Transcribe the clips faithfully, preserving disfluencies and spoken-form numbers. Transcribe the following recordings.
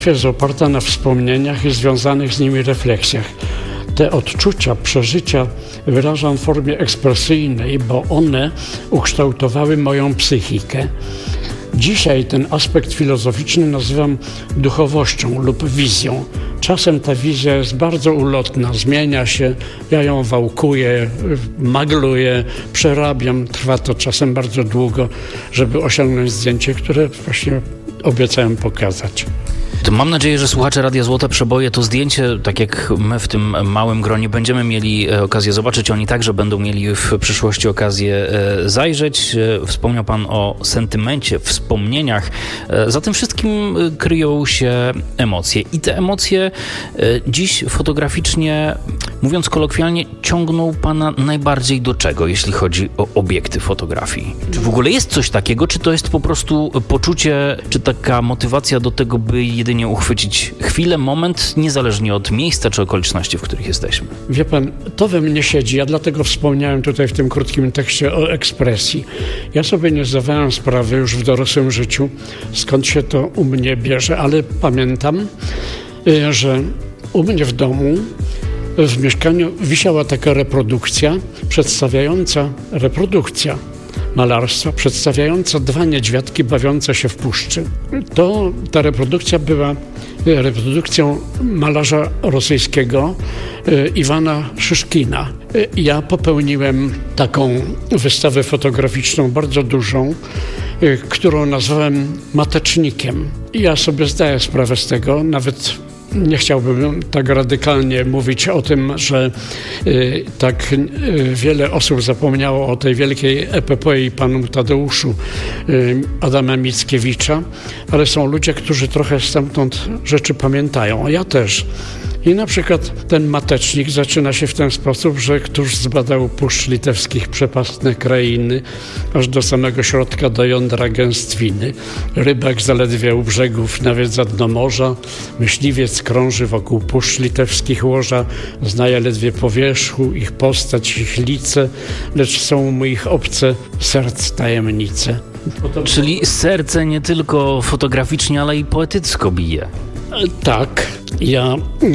Jest oparta na wspomnieniach i związanych z nimi refleksjach. Te odczucia, przeżycia wyrażam w formie ekspresyjnej, bo one ukształtowały moją psychikę. Dzisiaj ten aspekt filozoficzny nazywam duchowością lub wizją. Czasem ta wizja jest bardzo ulotna, zmienia się, ja ją wałkuję, magluję, przerabiam. Trwa to czasem bardzo długo, żeby osiągnąć zdjęcie, które właśnie obiecałem pokazać. To mam nadzieję, że słuchacze Radia Złote Przeboje to zdjęcie, tak jak my w tym małym gronie będziemy mieli okazję zobaczyć, oni także będą mieli w przyszłości okazję zajrzeć. Wspomniał Pan o sentymencie, wspomnieniach. Za tym wszystkim kryją się emocje i te emocje dziś fotograficznie, mówiąc kolokwialnie, ciągną Pana najbardziej do czego, jeśli chodzi o obiekty fotografii? Czy w ogóle jest coś takiego, czy to jest po prostu poczucie, czy taka motywacja do tego, by jedynie uchwycić chwilę, moment, niezależnie od miejsca czy okoliczności, w których jesteśmy? Wie pan, to we mnie siedzi, ja dlatego wspomniałem tutaj w tym krótkim tekście o ekspresji. Ja sobie nie zdawałem sprawy już w dorosłym życiu, skąd się to u mnie bierze, ale pamiętam, że u mnie w domu, w mieszkaniu wisiała taka reprodukcja przedstawiająca, reprodukcja malarstwa, przedstawiająca dwa niedźwiadki bawiące się w puszczy. To, ta reprodukcja była reprodukcją malarza rosyjskiego Iwana Szyszkina. Ja popełniłem taką wystawę fotograficzną, bardzo dużą, którą nazwałem matecznikiem. I ja sobie zdaję sprawę z tego, nawet nie chciałbym tak radykalnie mówić o tym, że y, tak y, wiele osób zapomniało o tej wielkiej epopei panu Tadeuszu y, Adama Mickiewicza, ale są ludzie, którzy trochę stamtąd rzeczy pamiętają, a ja też. I na przykład ten matecznik zaczyna się w ten sposób, że któż zbadał Puszcz Litewskich przepastne krainy, aż do samego środka do jądra gęstwiny. Rybak zaledwie u brzegów nawiedza dno morza, myśliwiec krąży wokół Puszcz Litewskich łoża, znaje ledwie po wierzchu ich postać, ich lice, lecz są mu ich obce w tajemnice. Czyli serce nie tylko fotograficznie, ale i poetycko bije. Tak, ja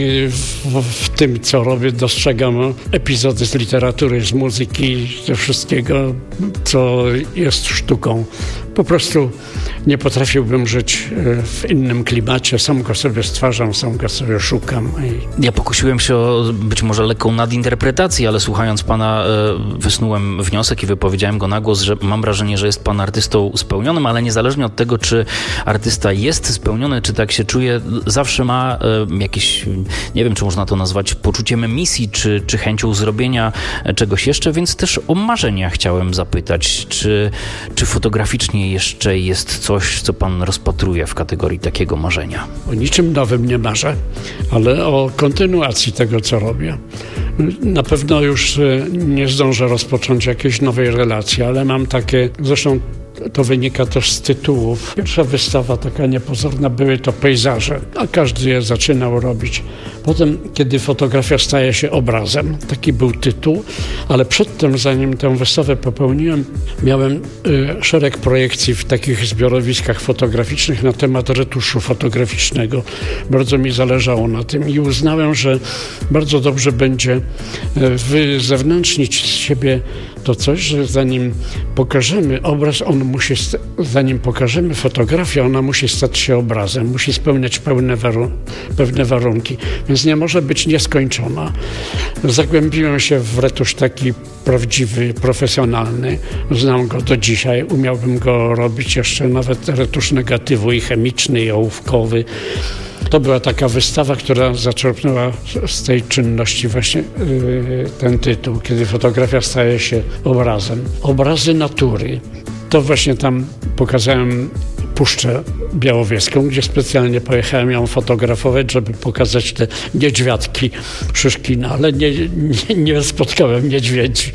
w, w tym, co robię, dostrzegam epizody z literatury, z muzyki, ze wszystkiego, co jest sztuką. Po prostu nie potrafiłbym żyć w innym klimacie, sam go sobie stwarzam, sam go sobie szukam. Ja pokusiłem się o być może lekką nadinterpretację, ale słuchając Pana wysnułem wniosek i wypowiedziałem go na głos, że mam wrażenie, że jest Pan artystą spełnionym, ale niezależnie od tego, czy artysta jest spełniony, czy tak się czuje, zawsze ma jakieś, nie wiem, czy można to nazwać poczuciem misji, czy, czy chęcią zrobienia czegoś jeszcze, więc też o marzenia chciałem zapytać, czy, czy fotograficznie jeszcze jest coś, co Pan rozpatruje w kategorii takiego marzenia? O niczym nowym nie marzę, ale o kontynuacji tego, co robię. Na pewno już nie zdążę rozpocząć jakiejś nowej relacji, ale mam takie, zresztą to wynika też z tytułów. Pierwsza wystawa, taka niepozorna, były to pejzaże, a każdy je zaczynał robić. Potem, kiedy fotografia staje się obrazem, taki był tytuł, ale przedtem, zanim tę wystawę popełniłem, miałem y, szereg projekcji w takich zbiorowiskach fotograficznych na temat retuszu fotograficznego. Bardzo mi zależało na tym i uznałem, że bardzo dobrze będzie wyzewnętrznić z siebie to coś, że zanim pokażemy obraz, on musi, zanim pokażemy fotografię, ona musi stać się obrazem, musi spełniać pełne warun- pewne warunki, więc nie może być nieskończona. Zagłębiłem się w retusz taki prawdziwy, profesjonalny, znam go do dzisiaj, umiałbym go robić jeszcze nawet retusz negatywu i chemiczny, i ołówkowy. To była taka wystawa, która zaczerpnęła z tej czynności właśnie yy, ten tytuł, kiedy fotografia staje się obrazem. Obrazy natury. To właśnie tam pokazałem Puszczę Białowieską, gdzie specjalnie pojechałem ją fotografować, żeby pokazać te niedźwiadki Szyszkina, ale nie, nie, nie spotkałem niedźwiedzi.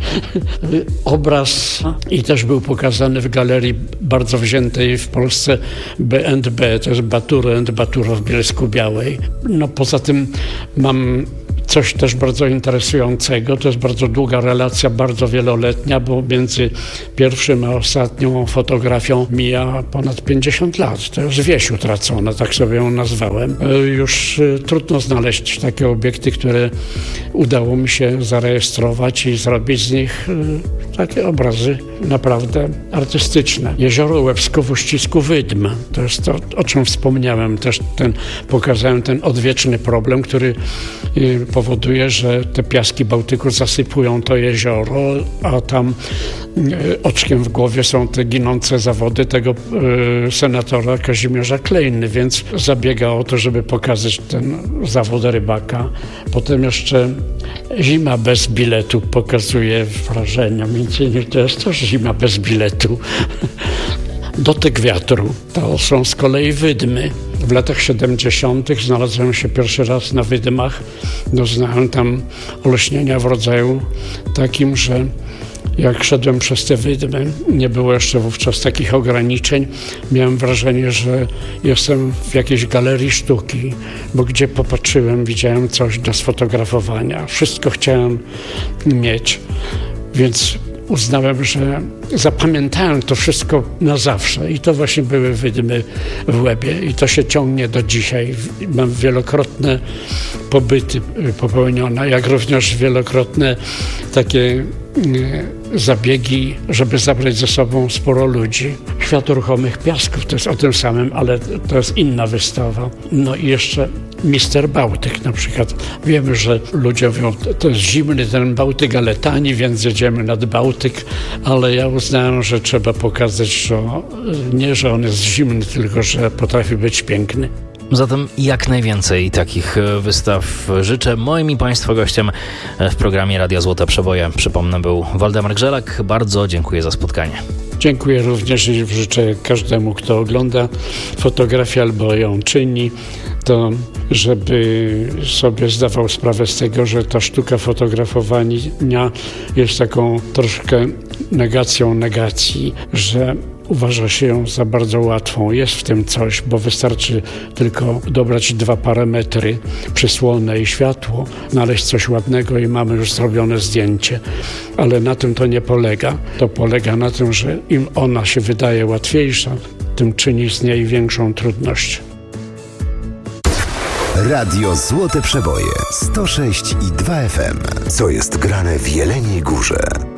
Obraz i też był pokazany w galerii bardzo wziętej w Polsce B and B, to jest Baturo and Baturo w Bielsku Białej. No poza tym mam coś też bardzo interesującego. To jest bardzo długa relacja, bardzo wieloletnia, bo między pierwszym a ostatnią fotografią mija ponad pięćdziesiąt lat. To jest wieś utracona, tak sobie ją nazwałem. Już trudno znaleźć takie obiekty, które udało mi się zarejestrować i zrobić z nich takie obrazy naprawdę artystyczne. Jezioro Łebsko w uścisku Wydm. To jest to, o czym wspomniałem. Też ten, pokazałem ten odwieczny problem, który powoduje, że te piaski Bałtyku zasypują to jezioro, a tam oczkiem w głowie są te ginące zawody tego y, senatora Kazimierza Klejny, więc zabiega o to, żeby pokazać ten zawód rybaka. Potem jeszcze Zima bez biletu pokazuje wrażenia. Między innymi to jest też zima bez biletu. Dotyk wiatru. To są z kolei Wydmy. W latach siedemdziesiątych znalazłem się pierwszy raz na Wydmach. Doznałem tam olśnienia w rodzaju takim, że jak szedłem przez te Wydmy, nie było jeszcze wówczas takich ograniczeń, miałem wrażenie, że jestem w jakiejś galerii sztuki, bo gdzie popatrzyłem, widziałem coś do sfotografowania. Wszystko chciałem mieć, więc uznałem, że zapamiętałem to wszystko na zawsze i to właśnie były Wydmy w Łebie i to się ciągnie do dzisiaj. Mam wielokrotne pobyty popełnione, jak również wielokrotne takie zabiegi, żeby zabrać ze sobą sporo ludzi. Świat ruchomych piasków, to jest o tym samym, ale to jest inna wystawa. No i jeszcze Mister Bałtyk na przykład. Wiemy, że ludzie mówią, to jest zimny ten Bałtyk, ale tani, więc jedziemy nad Bałtyk, ale ja uznałem, że trzeba pokazać, że nie, że on jest zimny, tylko że potrafi być piękny. Zatem jak najwięcej takich wystaw życzę. Moim i Państwa gościem w programie Radia Złote Przeboje, przypomnę, był Waldemar Grzelak. Bardzo dziękuję za spotkanie. Dziękuję również i życzę każdemu, kto ogląda fotografię albo ją czyni, to żeby sobie zdawał sprawę z tego, że ta sztuka fotografowania jest taką troszkę negacją negacji, że uważa się ją za bardzo łatwą. Jest w tym coś, bo wystarczy tylko dobrać dwa parametry, przysłonę i światło, znaleźć coś ładnego i mamy już zrobione zdjęcie. Ale na tym to nie polega. To polega na tym, że im ona się wydaje łatwiejsza, tym czyni z niej większą trudność. Radio Złote Przeboje sto sześć i dwa F M. Co jest grane w Jeleniej Górze?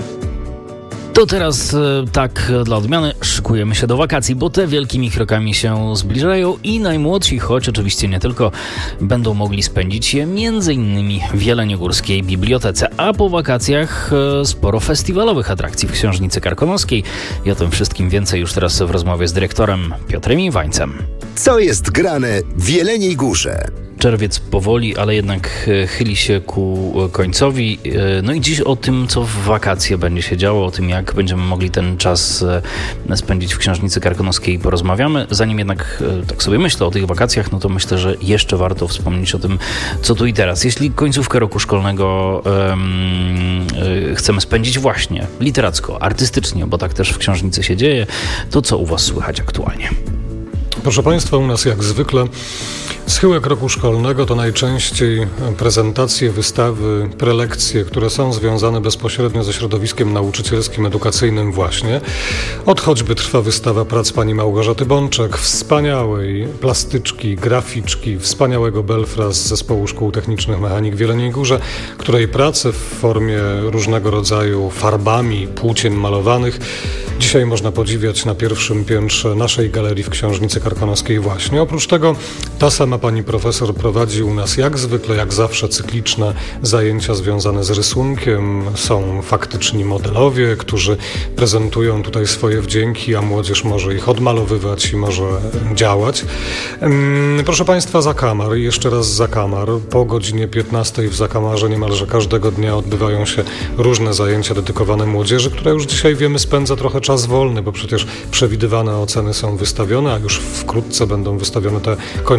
To teraz tak dla odmiany szykujemy się do wakacji, bo te wielkimi krokami się zbliżają i najmłodsi, choć oczywiście nie tylko, będą mogli spędzić je między innymi w Jeleniogórskiej Bibliotece, a po wakacjach sporo festiwalowych atrakcji w Książnicy Karkonoskiej i o tym wszystkim więcej już teraz w rozmowie z dyrektorem Piotrem Iwańcem. Co jest grane w Jeleniej Górze? Czerwiec powoli, ale jednak chyli się ku końcowi. No i dziś o tym, co w wakacje będzie się działo, o tym, jak będziemy mogli ten czas spędzić w Książnicy Karkonoskiej, porozmawiamy. Zanim jednak tak sobie myślę o tych wakacjach, no to myślę, że jeszcze warto wspomnieć o tym, co tu i teraz. Jeśli końcówkę roku szkolnego um, chcemy spędzić właśnie literacko, artystycznie, bo tak też w Książnicy się dzieje, to co u Was słychać aktualnie? Proszę Państwa, u nas jak zwykle schyłek roku szkolnego to najczęściej prezentacje, wystawy, prelekcje, które są związane bezpośrednio ze środowiskiem nauczycielskim, edukacyjnym właśnie. Od choćby trwa wystawa prac pani Małgorzaty Bączek, wspaniałej plastyczki, graficzki, wspaniałego Belfra z Zespołu Szkół Technicznych Mechanik w Jeleniej Górze, której prace w formie różnego rodzaju farbami, płócien malowanych dzisiaj można podziwiać na pierwszym piętrze naszej galerii w Książnicy Karkonoskiej właśnie. Oprócz tego ta sama pani profesor prowadzi u nas jak zwykle, jak zawsze cykliczne zajęcia związane z rysunkiem. Są faktyczni modelowie, którzy prezentują tutaj swoje wdzięki, a młodzież może ich odmalowywać i może działać. Proszę Państwa, Zakamar, jeszcze raz Zakamar. Po godzinie piętnastej w Zakamarze niemalże każdego dnia odbywają się różne zajęcia dedykowane młodzieży, która już dzisiaj wiemy spędza trochę czas wolny, bo przecież przewidywane oceny są wystawione, a już wkrótce będą wystawione te końcoworoczne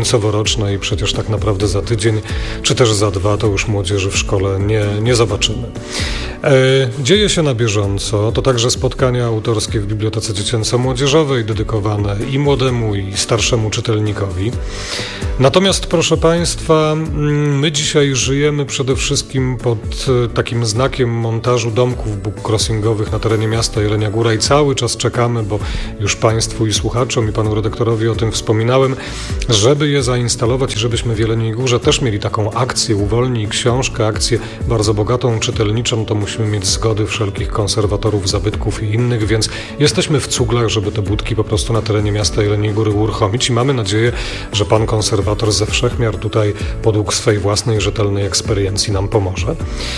widoczne i przecież tak naprawdę za tydzień, czy też za dwa, to już młodzieży w szkole nie, nie zobaczymy. E, dzieje się na bieżąco, to także spotkania autorskie w Bibliotece Dziecięco-Młodzieżowej, dedykowane i młodemu, i starszemu czytelnikowi. Natomiast, proszę Państwa, my dzisiaj żyjemy przede wszystkim pod takim znakiem montażu domków bookcrossingowych na terenie miasta Jelenia Góra i cały czas czekamy, bo już Państwu i słuchaczom i Panu redaktorowi o tym wspominałem, żeby je zainstalować i żebyśmy w Jeleniej Górze też mieli taką akcję Uwolnij książkę, akcję bardzo bogatą, czytelniczą, to musimy mieć zgody wszelkich konserwatorów zabytków i innych, więc jesteśmy w cuglach, żeby te budki po prostu na terenie miasta Jeleniej Góry uruchomić i mamy nadzieję, że Pan konserwator ze wszechmiar tutaj podług swej własnej rzetelnej eksperiencji nam pomoże.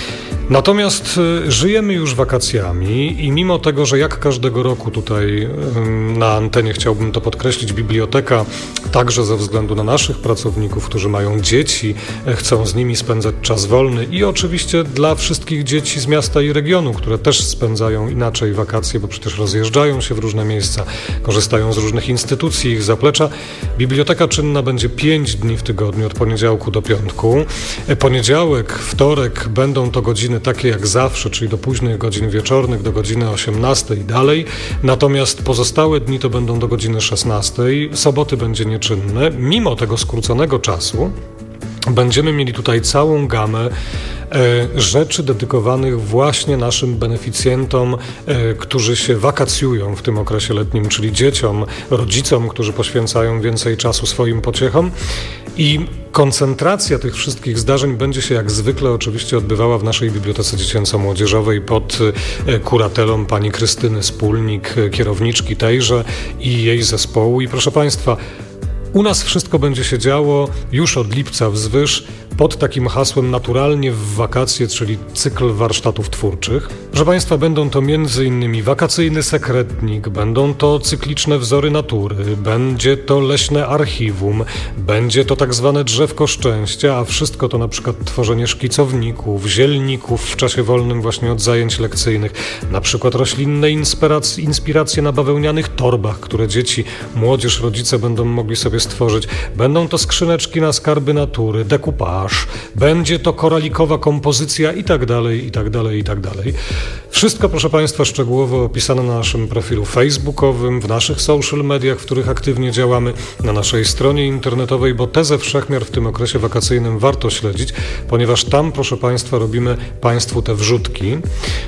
Natomiast y, żyjemy już wakacjami i mimo tego, że jak każdego roku tutaj y, na antenie chciałbym to podkreślić, biblioteka także ze względu na naszych pracowników, którzy mają dzieci, y, chcą z nimi spędzać czas wolny i oczywiście dla wszystkich dzieci z miasta i regionu, które też spędzają inaczej wakacje, bo przecież rozjeżdżają się w różne miejsca, korzystają z różnych instytucji, ich zaplecza. Biblioteka czynna będzie pięć dni w tygodniu od poniedziałku do piątku. Y, poniedziałek, wtorek będą to godziny takie jak zawsze, czyli do późnych godzin wieczornych, do godziny osiemnastej i dalej. Natomiast pozostałe dni to będą do godziny szesnastej. Soboty będzie nieczynne. Mimo tego skróconego czasu będziemy mieli tutaj całą gamę e, rzeczy dedykowanych właśnie naszym beneficjentom, e, którzy się wakacjują w tym okresie letnim, czyli dzieciom, rodzicom, którzy poświęcają więcej czasu swoim pociechom. I koncentracja tych wszystkich zdarzeń będzie się jak zwykle oczywiście odbywała w naszej Bibliotece Dziecięco-Młodzieżowej pod kuratelą pani Krystyny Spólnik, kierowniczki tejże i jej zespołu. I proszę Państwa, u nas wszystko będzie się działo już od lipca wzwyż pod takim hasłem naturalnie w wakacje, czyli cykl warsztatów twórczych. Proszę Państwa, będą to między innymi wakacyjny sekretnik, będą to cykliczne wzory natury, będzie to leśne archiwum, będzie to tak zwane drzewko szczęścia, a wszystko to na przykład tworzenie szkicowników, zielników w czasie wolnym właśnie od zajęć lekcyjnych, na przykład roślinne inspiracje, inspiracje na bawełnianych torbach, które dzieci, młodzież, rodzice będą mogli sobie stworzyć. Będą to skrzyneczki na skarby natury, dekupaż, będzie to koralikowa kompozycja i tak dalej, i tak dalej, i tak dalej. Wszystko, proszę Państwa, szczegółowo opisane na naszym profilu facebookowym, w naszych social mediach, w których aktywnie działamy, na naszej stronie internetowej, bo te ze wszechmiar w tym okresie wakacyjnym warto śledzić, ponieważ tam, proszę Państwa, robimy Państwu te wrzutki,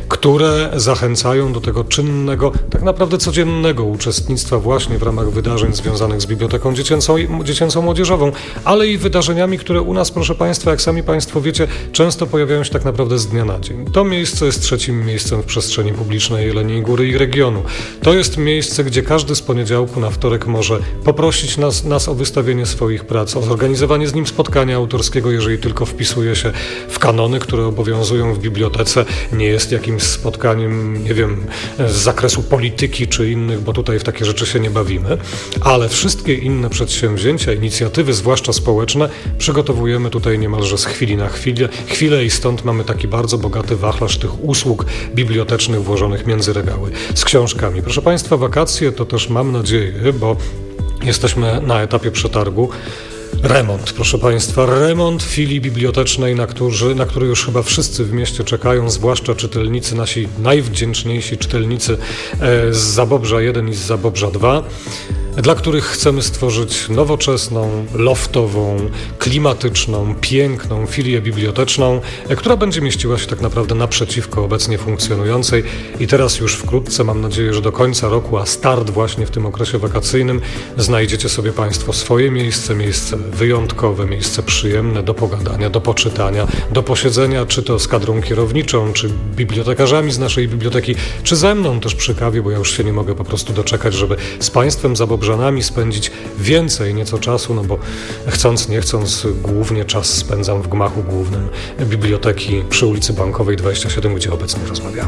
które zachęcają do tego czynnego, tak naprawdę codziennego uczestnictwa właśnie w ramach wydarzeń związanych z Biblioteką Dziecięcą, Dziecięco-Młodzieżową, ale i wydarzeniami, które u nas, proszę Państwa, jak sami Państwo wiecie, często pojawiają się tak naprawdę z dnia na dzień. To miejsce jest trzecim miejscem w przestrzeni publicznej Jeleniej Góry i regionu. To jest miejsce, gdzie każdy z poniedziałku na wtorek może poprosić nas, nas o wystawienie swoich prac, o zorganizowanie z nim spotkania autorskiego, jeżeli tylko wpisuje się w kanony, które obowiązują w bibliotece. Nie jest jakimś spotkaniem, nie wiem, z zakresu polityki czy innych, bo tutaj w takie rzeczy się nie bawimy, ale wszystkie inne przedsięwzięcia, inicjatywy, zwłaszcza społeczne, przygotowujemy tutaj niemalże z chwili na chwilę, chwilę i stąd mamy taki bardzo bogaty wachlarz tych usług bibliotecznych włożonych między regały z książkami. Proszę Państwa, wakacje to też mam nadzieję, bo jesteśmy na etapie przetargu. Remont, proszę Państwa, remont filii bibliotecznej, na, którzy, na który już chyba wszyscy w mieście czekają, zwłaszcza czytelnicy, nasi najwdzięczniejsi czytelnicy z Zabobrza jeden i z Zabobrza dwa, dla których chcemy stworzyć nowoczesną, loftową, klimatyczną, piękną filię biblioteczną, która będzie mieściła się tak naprawdę naprzeciwko obecnie funkcjonującej i teraz już wkrótce, mam nadzieję, że do końca roku, a start właśnie w tym okresie wakacyjnym, znajdziecie sobie Państwo swoje miejsce, miejsce wyjątkowe, miejsce przyjemne do pogadania, do poczytania, do posiedzenia, czy to z kadrą kierowniczą, czy bibliotekarzami z naszej biblioteki, czy ze mną też przy kawie, bo ja już się nie mogę po prostu doczekać, żeby z Państwem Zabobrzanami spędzić więcej nieco czasu, no bo chcąc, nie chcąc, głównie czas spędzam w gmachu głównym biblioteki przy ulicy Bankowej dwadzieścia siedem, gdzie obecnie rozmawiamy.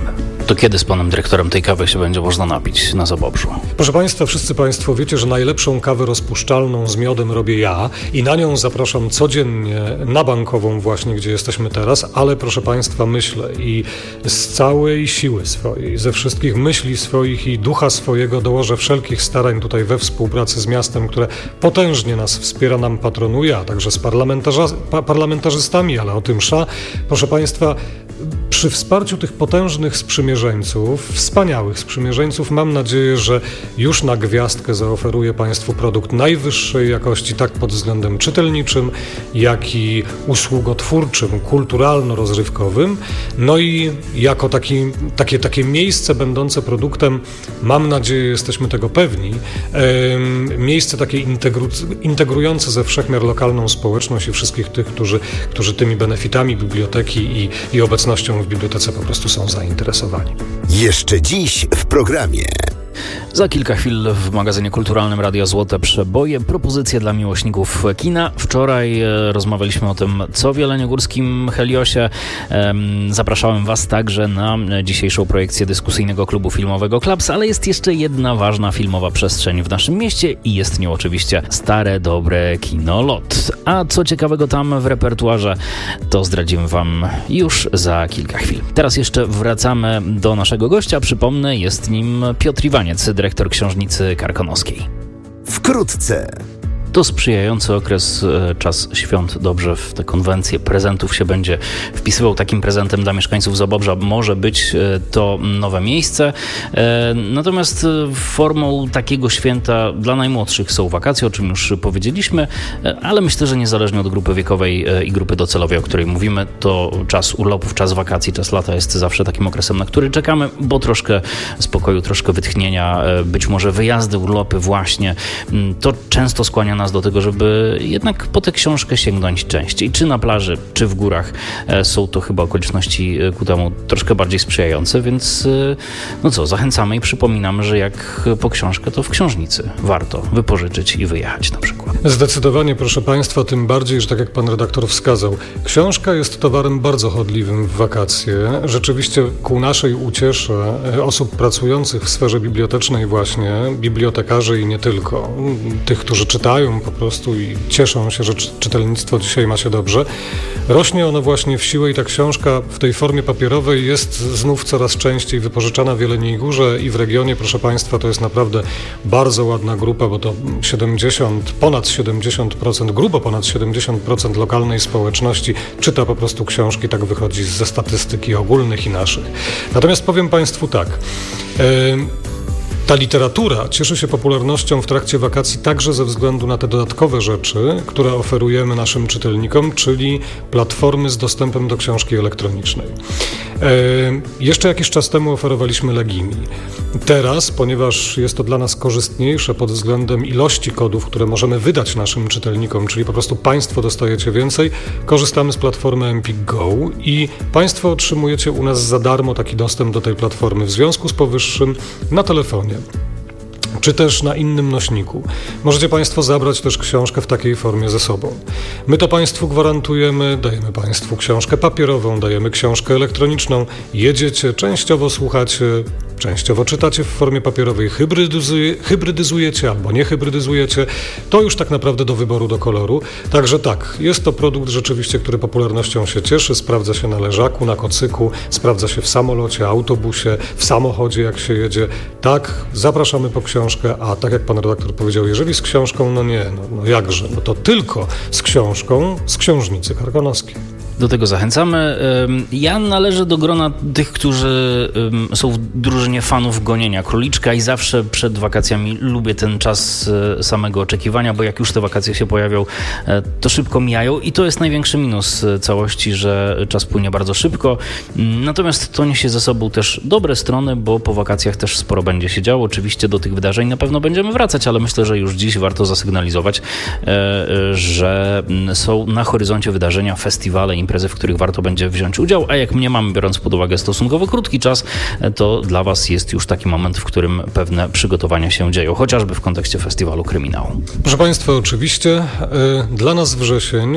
To kiedy z panem dyrektorem tej kawy się będzie można napić na Zabobrzu? Proszę Państwa, wszyscy Państwo wiecie, że najlepszą kawę rozpuszczalną z miodem robię ja i na nią zapraszam codziennie na Bankową właśnie, gdzie jesteśmy teraz, ale proszę Państwa, myślę i z całej siły swojej, ze wszystkich myśli swoich i ducha swojego dołożę wszelkich starań tutaj we współpracy z miastem, które potężnie nas wspiera, nam patronuje, a także z parlamentarza- pa- parlamentarzystami, ale o tym sza. Proszę Państwa, przy wsparciu tych potężnych sprzymierzeńców, wspaniałych sprzymierzeńców, mam nadzieję, że już na gwiazdkę zaoferuję Państwu produkt najwyższej jakości, tak pod względem czytelniczym, jak i usługotwórczym, kulturalno-rozrywkowym. No i jako taki, takie, takie miejsce będące produktem, mam nadzieję, jesteśmy tego pewni, e, miejsce takie integru- integrujące ze wszechmiar lokalną społeczność i wszystkich tych, którzy, którzy tymi benefitami biblioteki i, i obecnością w bibliotece po prostu są zainteresowani. Jeszcze dziś w programie. Za kilka chwil w magazynie kulturalnym Radia Złote Przeboje propozycje dla miłośników kina. Wczoraj e, rozmawialiśmy o tym, co w jeleniogórskim Heliosie. E, zapraszałem Was także na dzisiejszą projekcję dyskusyjnego klubu filmowego Klaps, ale jest jeszcze jedna ważna filmowa przestrzeń w naszym mieście i jest nią oczywiście stare, dobre kino Lot. A co ciekawego tam w repertuarze, to zdradzimy Wam już za kilka chwil. Teraz jeszcze wracamy do naszego gościa. Przypomnę, jest nim Piotr Iwaniec, dyrektor książnicy karkonoskiej. Wkrótce. To sprzyjający okres, czas świąt, dobrze w te konwencje prezentów się będzie wpisywał. Takim prezentem dla mieszkańców Zabobrza może być to nowe miejsce. Natomiast formą takiego święta dla najmłodszych są wakacje, o czym już powiedzieliśmy, ale myślę, że niezależnie od grupy wiekowej i grupy docelowej, o której mówimy, to czas urlopów, czas wakacji, czas lata jest zawsze takim okresem, na który czekamy, bo troszkę spokoju, troszkę wytchnienia, być może wyjazdy, urlopy właśnie, to często skłania nas do tego, żeby jednak po tę książkę sięgnąć częściej. Czy na plaży, czy w górach. Są to chyba okoliczności ku temu troszkę bardziej sprzyjające, więc no co, zachęcamy i przypominamy, że jak po książkę, to w książnicy warto wypożyczyć i wyjechać na przykład. Zdecydowanie, proszę Państwa, tym bardziej, że tak jak Pan redaktor wskazał, książka jest towarem bardzo chodliwym w wakacje. Rzeczywiście ku naszej uciesze osób pracujących w sferze bibliotecznej właśnie, bibliotekarzy i nie tylko, tych, którzy czytają po prostu i cieszą się, że czytelnictwo dzisiaj ma się dobrze. Rośnie ono właśnie w siłę i ta książka w tej formie papierowej jest znów coraz częściej wypożyczana w Jeleniej Górze i w regionie, proszę Państwa, to jest naprawdę bardzo ładna grupa, bo to siedemdziesiąt, ponad siedemdziesiąt procent, grubo ponad siedemdziesiąt procent lokalnej społeczności czyta po prostu książki, tak wychodzi ze statystyki ogólnych i naszych. Natomiast powiem Państwu tak, yy, ta literatura cieszy się popularnością w trakcie wakacji także ze względu na te dodatkowe rzeczy, które oferujemy naszym czytelnikom, czyli platformy z dostępem do książki elektronicznej. E, jeszcze jakiś czas temu oferowaliśmy Legimi. Teraz, ponieważ jest to dla nas korzystniejsze pod względem ilości kodów, które możemy wydać naszym czytelnikom, czyli po prostu Państwo dostajecie więcej, korzystamy z platformy Empik Go i Państwo otrzymujecie u nas za darmo taki dostęp do tej platformy. W związku z powyższym na telefonie czy też na innym nośniku. Możecie Państwo zabrać też książkę w takiej formie ze sobą. My to Państwu gwarantujemy, dajemy Państwu książkę papierową, dajemy książkę elektroniczną, jedziecie, częściowo słuchacie, częściowo czytacie w formie papierowej, hybrydyzuje, hybrydyzujecie albo nie hybrydyzujecie. To już tak naprawdę do wyboru, do koloru. Także tak, jest to produkt rzeczywiście, który popularnością się cieszy, sprawdza się na leżaku, na kocyku, sprawdza się w samolocie, autobusie, w samochodzie, jak się jedzie. Tak, zapraszamy po książkę, a tak jak Pan redaktor powiedział, jeżeli z książką, no nie, no, no jakże, no to tylko z książką z książnicy karkonoskiej. Do tego zachęcamy. Ja należę do grona tych, którzy są w drużynie fanów Gonienia Króliczka i zawsze przed wakacjami lubię ten czas samego oczekiwania, bo jak już te wakacje się pojawią, to szybko mijają i to jest największy minus całości, że czas płynie bardzo szybko. Natomiast to niesie ze sobą też dobre strony, bo po wakacjach też sporo będzie się działo. Oczywiście do tych wydarzeń na pewno będziemy wracać, ale myślę, że już dziś warto zasygnalizować, że są na horyzoncie wydarzenia, festiwale, imprezy, w których warto będzie wziąć udział, a jak mnie mamy, biorąc pod uwagę stosunkowo krótki czas, to dla Was jest już taki moment, w którym pewne przygotowania się dzieją, chociażby w kontekście festiwalu Kryminału. Proszę Państwa, oczywiście dla nas wrzesień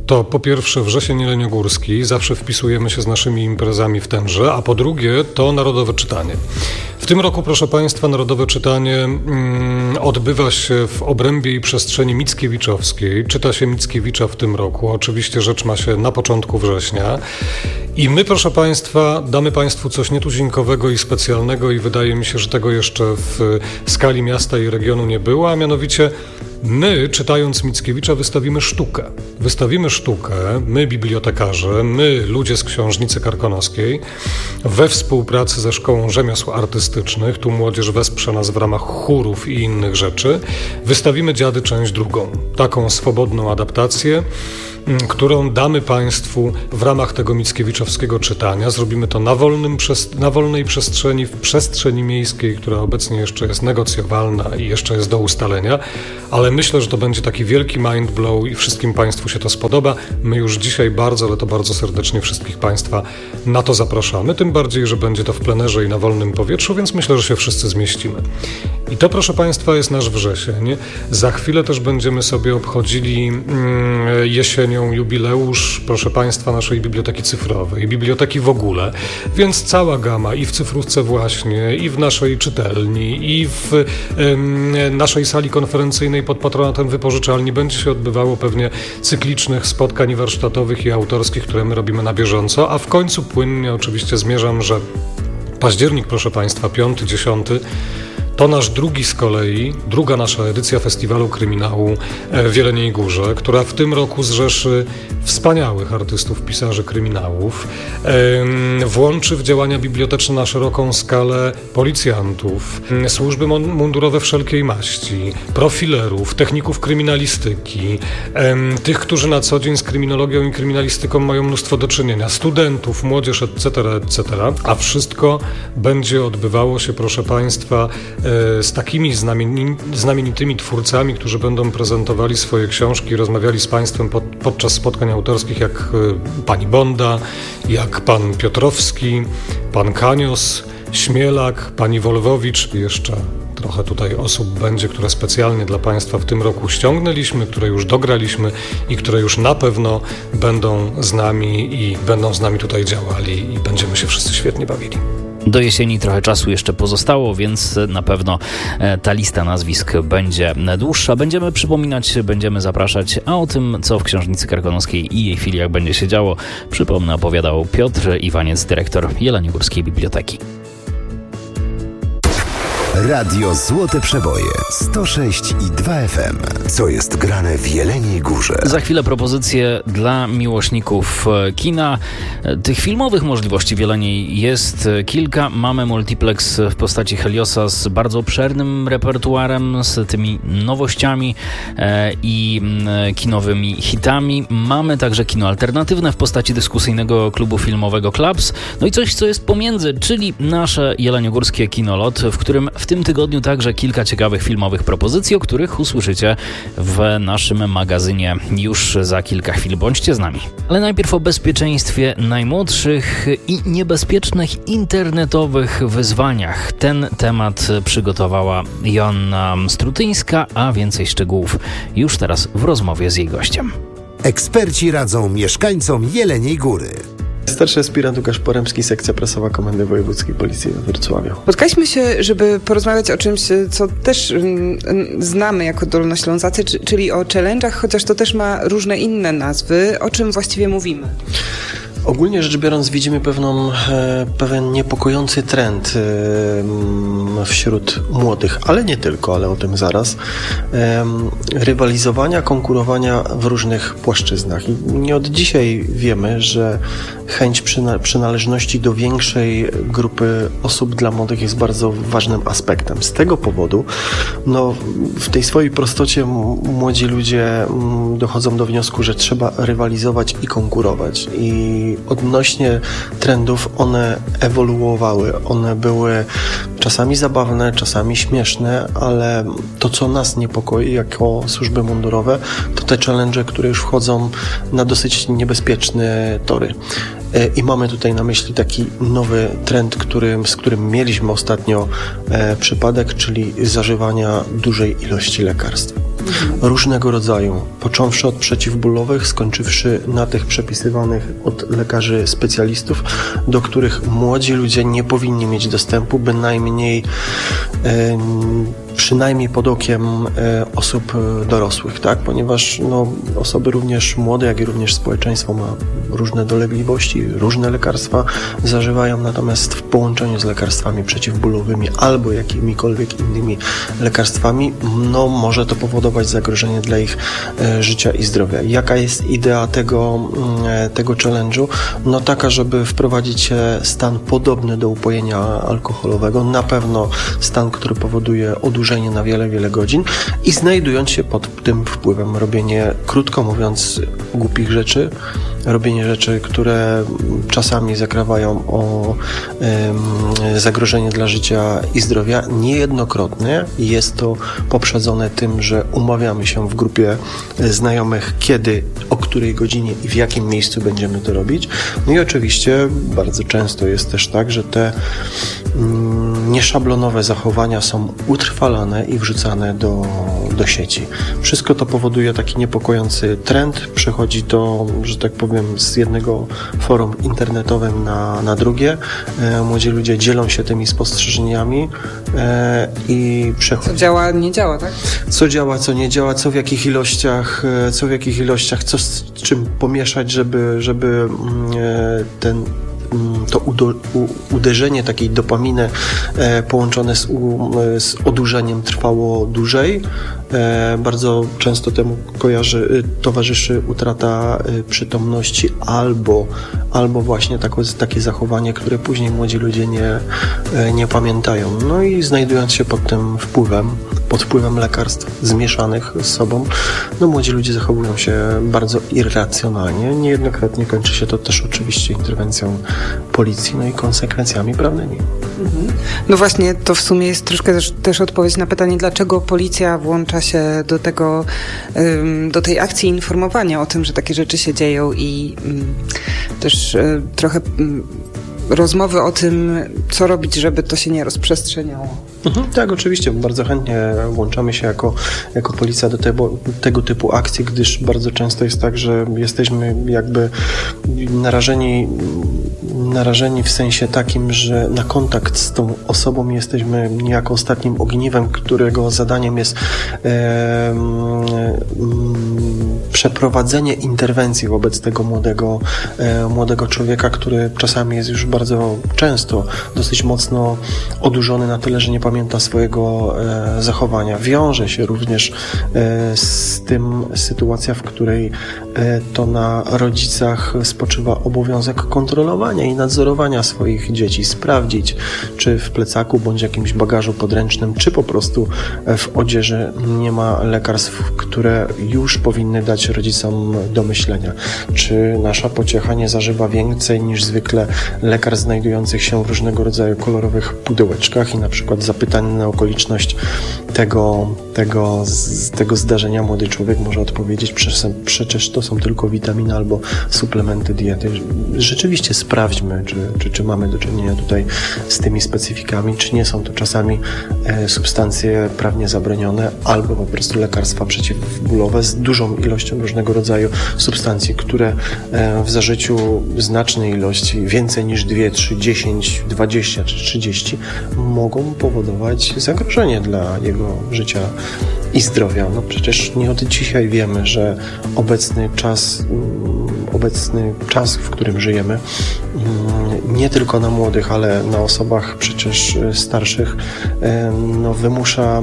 to po pierwsze wrzesień jeleniogórski, zawsze wpisujemy się z naszymi imprezami w tenże, a po drugie to Narodowe Czytanie. W tym roku, proszę Państwa, Narodowe Czytanie mm, odbywa się w obrębie i przestrzeni mickiewiczowskiej. Czyta się Mickiewicza w tym roku. Oczywiście rzecz ma się na początku września. I my, proszę Państwa, damy Państwu coś nietuzinkowego i specjalnego i wydaje mi się, że tego jeszcze w skali miasta i regionu nie było, a mianowicie my, czytając Mickiewicza, wystawimy sztukę. Wystawimy sztukę, my bibliotekarze, my ludzie z Książnicy Karkonoskiej, we współpracy ze Szkołą Rzemiosł Artystycznych, tu młodzież wesprze nas w ramach chórów i innych rzeczy, wystawimy Dziady część drugą. Taką swobodną adaptację, którą damy Państwu w ramach tego mickiewiczowskiego czytania. Zrobimy to na, wolnym, na wolnej przestrzeni, w przestrzeni miejskiej, która obecnie jeszcze jest negocjowalna i jeszcze jest do ustalenia, ale myślę, że to będzie taki wielki mind blow i wszystkim Państwu się to spodoba. My już dzisiaj bardzo, ale to bardzo serdecznie wszystkich Państwa na to zapraszamy, tym bardziej, że będzie to w plenerze i na wolnym powietrzu, więc myślę, że się wszyscy zmieścimy. I to, proszę Państwa, jest nasz wrzesień. Za chwilę też będziemy sobie obchodzili mm, jesienią jubileusz, proszę Państwa, naszej biblioteki cyfrowej, biblioteki w ogóle, więc cała gama i w cyfrówce właśnie, i w naszej czytelni, i w ym, naszej sali konferencyjnej pod patronatem wypożyczalni będzie się odbywało pewnie cyklicznych spotkań warsztatowych i autorskich, które my robimy na bieżąco, a w końcu płynnie oczywiście zmierzam, że październik, proszę Państwa, piąty, dziesiąty, to nasz drugi z kolei, druga nasza edycja Festiwalu Kryminału w Jeleniej Górze, która w tym roku zrzeszy wspaniałych artystów, pisarzy kryminałów, włączy w działania biblioteczne na szeroką skalę policjantów, służby mundurowe wszelkiej maści, profilerów, techników kryminalistyki, tych, którzy na co dzień z kryminologią i kryminalistyką mają mnóstwo do czynienia, studentów, młodzież, et cetera, et cetera. A wszystko będzie odbywało się, proszę Państwa, z takimi znamieni, znamienitymi twórcami, którzy będą prezentowali swoje książki i rozmawiali z Państwem pod, podczas spotkań autorskich, jak pani Bonda, jak pan Piotrowski, pan Kanios, Śmielak, pani Wolwowicz. Jeszcze trochę tutaj osób będzie, które specjalnie dla Państwa w tym roku ściągnęliśmy, które już dograliśmy i które już na pewno będą z nami i będą z nami tutaj działali i będziemy się wszyscy świetnie bawili. Do jesieni trochę czasu jeszcze pozostało, więc na pewno ta lista nazwisk będzie dłuższa. Będziemy przypominać, będziemy zapraszać, a o tym, co w Książnicy Karkonoskiej i jej filiach będzie się działo, przypomnę, opowiadał Piotr Iwaniec, dyrektor Jeleniogórskiej Biblioteki. Radio Złote Przeboje sto sześć i dwa F M. Co jest grane w Jeleniej Górze? Za chwilę propozycje dla miłośników kina. Tych filmowych możliwości w Jeleniej jest kilka. Mamy multiplex w postaci Heliosa z bardzo obszernym repertuarem, z tymi nowościami e, i e, kinowymi hitami. Mamy także kino alternatywne w postaci dyskusyjnego klubu filmowego Klabs. No i coś, co jest pomiędzy, czyli nasze jeleniogórskie Kinolot, w którym w tym tygodniu także kilka ciekawych filmowych propozycji, o których usłyszycie w naszym magazynie już za kilka chwil. Bądźcie z nami. Ale najpierw o bezpieczeństwie najmłodszych i niebezpiecznych internetowych wyzwaniach. Ten temat przygotowała Joanna Strutyńska, a więcej szczegółów już teraz w rozmowie z jej gościem. Eksperci radzą mieszkańcom Jeleniej Góry. Starszy aspirant Łukasz Poremski, sekcja prasowa Komendy Wojewódzkiej Policji we Wrocławiu. Spotkaliśmy się, żeby porozmawiać o czymś, co też mm, znamy jako Dolnoślązacy, czyli o challenge'ach, chociaż to też ma różne inne nazwy. O czym właściwie mówimy? Ogólnie rzecz biorąc widzimy pewną, e, pewien niepokojący trend e, wśród młodych, ale nie tylko, ale o tym zaraz, e, rywalizowania, konkurowania w różnych płaszczyznach. I nie od dzisiaj wiemy, że chęć przyna- przynależności do większej grupy osób dla młodych jest bardzo ważnym aspektem. Z tego powodu no, w tej swojej prostocie młodzi ludzie m, dochodzą do wniosku, że trzeba rywalizować i konkurować. I odnośnie trendów one ewoluowały. One były czasami zabawne, czasami śmieszne, ale to, co nas niepokoi jako służby mundurowe, to te challenge, które już wchodzą na dosyć niebezpieczne tory. I mamy tutaj na myśli taki nowy trend, którym, z którym mieliśmy ostatnio e, przypadek, czyli zażywania dużej ilości lekarstw. różnego rodzaju, począwszy od przeciwbólowych, skończywszy na tych przepisywanych od lekarzy specjalistów, do których młodzi ludzie nie powinni mieć dostępu, bynajmniej e, przynajmniej pod okiem e, osób dorosłych, tak? Ponieważ no, osoby również młode, jak i również społeczeństwo ma różne dolegliwości, różne lekarstwa zażywają, natomiast w połączeniu z lekarstwami przeciwbólowymi albo jakimikolwiek innymi lekarstwami, no może to powodować zagrożenie dla ich e, życia i zdrowia. Jaka jest idea tego, e, tego challenge'u? No taka, żeby wprowadzić stan podobny do upojenia alkoholowego, na pewno stan, który powoduje odurzenie na wiele, wiele godzin i znajdując się pod tym wpływem, robienie, krótko mówiąc, głupich rzeczy, robienie rzeczy, które czasami zakrawają o um, zagrożenie dla życia i zdrowia. Niejednokrotnie jest to poprzedzone tym, że umawiamy się w grupie znajomych, kiedy, o której godzinie i w jakim miejscu będziemy to robić. No i oczywiście bardzo często jest też tak, że te um, nieszablonowe zachowania są utrwalane i wrzucane do, do sieci. Wszystko to powoduje taki niepokojący trend. Przechodzi to, że tak powiem, z jednego forum internetowym na, na drugie. E, młodzi ludzie dzielą się tymi spostrzeżeniami e, i przechodzą. Co działa, nie działa, tak? Co działa, co nie działa, co w jakich ilościach, co w jakich ilościach, co z czym pomieszać, żeby, żeby e, ten to udo, u, uderzenie takiej dopaminy e, połączone z, u, z odurzeniem trwało dłużej. E, bardzo często temu kojarzy, towarzyszy utrata e, przytomności albo, albo właśnie tako, takie zachowanie, które później młodzi ludzie nie, e, nie pamiętają. No i znajdując się pod tym wpływem, pod wpływem lekarstw zmieszanych z sobą, no młodzi ludzie zachowują się bardzo irracjonalnie. Niejednokrotnie kończy się to też oczywiście interwencją policji, no i konsekwencjami prawnymi. No właśnie, to w sumie jest troszkę też, też odpowiedź na pytanie, dlaczego policja włącza się do tego, do tej akcji informowania o tym, że takie rzeczy się dzieją i też trochę rozmowy o tym, co robić, żeby to się nie rozprzestrzeniało. Mhm, tak, oczywiście. Bardzo chętnie włączamy się jako, jako policja do tego, tego typu akcji, gdyż bardzo często jest tak, że jesteśmy jakby narażeni, narażeni w sensie takim, że na kontakt z tą osobą jesteśmy niejako ostatnim ogniwem, którego zadaniem jest e, e, przeprowadzenie interwencji wobec tego młodego, e, młodego człowieka, który czasami jest już bardzo często dosyć mocno odurzony na tyle, że nie pamięta swojego e, zachowania. Wiąże się również e, z tym sytuacja, w której e, to na rodzicach spoczywa obowiązek kontrolowania i nadzorowania swoich dzieci, sprawdzić, czy w plecaku bądź jakimś bagażu podręcznym, czy po prostu w odzieży nie ma lekarstw, które już powinny dać rodzicom do myślenia. Czy nasza pociecha nie zażywa więcej niż zwykle lekarstw znajdujących się w różnego rodzaju kolorowych pudełeczkach i na przykład zapytań na okoliczność tego, tego, z, tego zdarzenia młody człowiek może odpowiedzieć, przecież to są tylko witaminy albo suplementy diety. Rzeczywiście sprawdźmy, czy, czy, czy mamy do czynienia tutaj z tymi specyfikami, czy nie są to czasami e, substancje prawnie zabronione albo po prostu lekarstwa przeciwbólowe z dużą ilością różnego rodzaju substancji, które e, w zażyciu znacznej ilości, więcej niż dwie, trzy, dziesięć, dwadzieścia czy trzydzieści mogą powodować zagrożenie dla jego życia i zdrowia. No przecież nie od dzisiaj wiemy, że obecny czas, obecny czas, w którym żyjemy, nie tylko na młodych, ale na osobach przecież starszych, no wymusza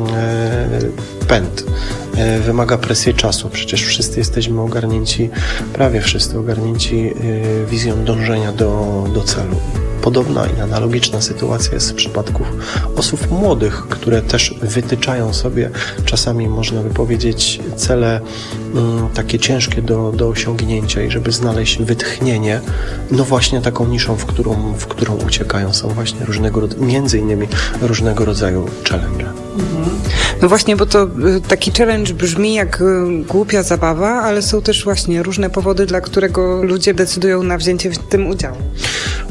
pęd. Wymaga presji czasu. Przecież wszyscy jesteśmy ogarnięci, prawie wszyscy ogarnięci wizją dążenia do, do celu. Podobna i analogiczna sytuacja jest w przypadku osób młodych, które też wytyczają sobie czasami, można by powiedzieć, cele mm, takie ciężkie do, do osiągnięcia i żeby znaleźć wytchnienie, no właśnie taką niszą, w którą, w którą uciekają, są właśnie różnego rodzaju, między innymi różnego rodzaju challenge. No właśnie, bo to taki challenge brzmi jak głupia zabawa, ale są też właśnie różne powody, dla którego ludzie decydują na wzięcie w tym udziału.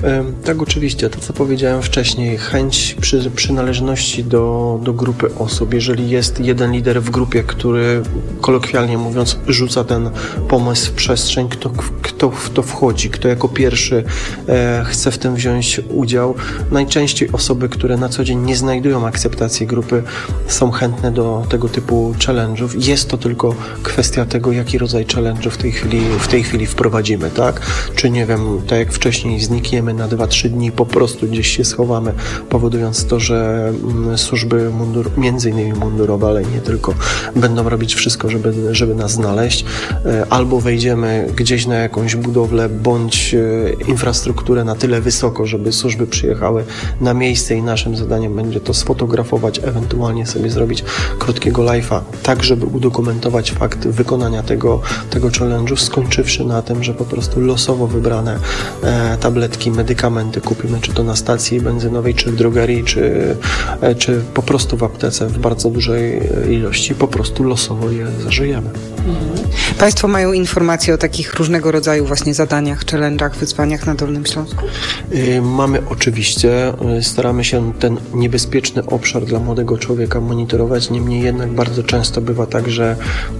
Tak, oczywiście. To, co powiedziałem wcześniej, chęć przy, przynależności do, do grupy osób. Jeżeli jest jeden lider w grupie, który kolokwialnie mówiąc rzuca ten pomysł w przestrzeń, kto, kto w to wchodzi, kto jako pierwszy e, chce w tym wziąć udział. Najczęściej osoby, które na co dzień nie znajdują akceptacji grupy, są chętne do tego typu challenge'ów. Jest to tylko kwestia tego, jaki rodzaj challenge'u w tej chwili, w tej chwili wprowadzimy, tak? Czy nie wiem, tak jak wcześniej znikniemy na dwa trzy dni, po prostu gdzieś się schowamy, powodując to, że służby mundur, między innymi mundurowe, ale nie tylko, będą robić wszystko, żeby, żeby nas znaleźć, albo wejdziemy gdzieś na jakąś budowlę, bądź infrastrukturę na tyle wysoko, żeby służby przyjechały na miejsce i naszym zadaniem będzie to sfotografować, ewentualnie sobie zrobić krótkiego live'a, tak żeby udokumentować fakt wykonania tego, tego challenge'u, skończywszy na tym, że po prostu losowo wybrane e, tabletki, medykamenty kupimy, czy to na stacji benzynowej, czy w drogerii, czy, e, czy po prostu w aptece w bardzo dużej ilości, po prostu losowo je zażyjemy. Mhm. Państwo mają informacje o takich różnego rodzaju właśnie zadaniach, challenge'ach, wyzwaniach na Dolnym Śląsku? Yy, mamy oczywiście, yy, staramy się ten niebezpieczny obszar dla młodego człowieka monitorować, niemniej jednak bardzo często bywa tak, że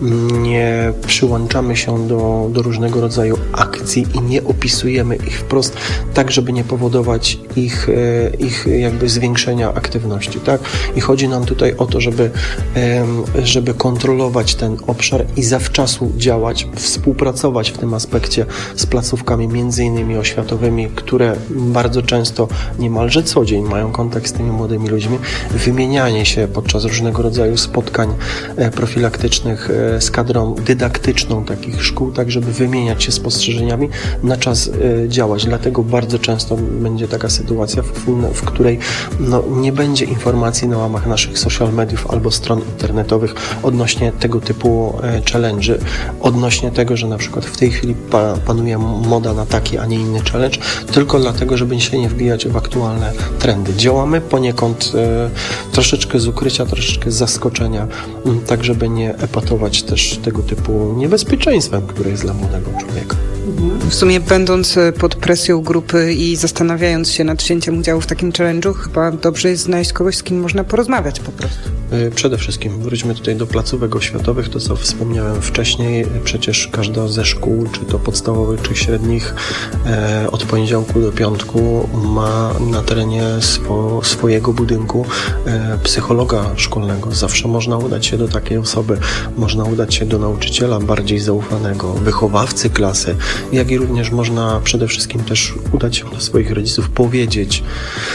nie przyłączamy się do, do różnego rodzaju akcji i nie opisujemy ich wprost, tak żeby nie powodować ich, yy, ich jakby zwiększenia aktywności, tak? I chodzi nam tutaj o to, żeby, yy, żeby kontrolować ten obszar i zawczasu działać, współpracować w tym aspekcie z placówkami między innymi oświatowymi, które bardzo często, niemalże co dzień mają kontakt z tymi młodymi ludźmi, wymienianie się podczas różnego rodzaju spotkań profilaktycznych z kadrą dydaktyczną takich szkół, tak żeby wymieniać się spostrzeżeniami, na czas działać. Dlatego bardzo często będzie taka sytuacja, w, w której no, nie będzie informacji na łamach naszych social mediów albo stron internetowych odnośnie tego typu challenge'y, odnośnie tego, że na przykład w tej chwili pa, panuje moda na taki, a nie inny challenge, tylko dlatego, żeby się nie wbijać w aktualne trendy. Działamy poniekąd e, troszeczkę z ukrycia, troszeczkę z zaskoczenia, m, tak żeby nie epatować też tego typu niebezpieczeństwem, które jest dla młodego człowieka. W sumie będąc pod presją grupy i zastanawiając się nad wzięciem udziału w takim challenge'u, chyba dobrze jest znaleźć kogoś, z kim można porozmawiać po prostu. Przede wszystkim wróćmy tutaj do placówek oświatowych, to co wspomniałem wcześniej, przecież każda ze szkół, czy to podstawowych, czy średnich, e, od poniedziałku do piątku ma na terenie swo, swojego budynku e, psychologa szkolnego. Zawsze można udać się do takiej osoby, można udać się do nauczyciela bardziej zaufanego, wychowawcy klasy, jak i również można przede wszystkim też udać się do swoich rodziców, powiedzieć,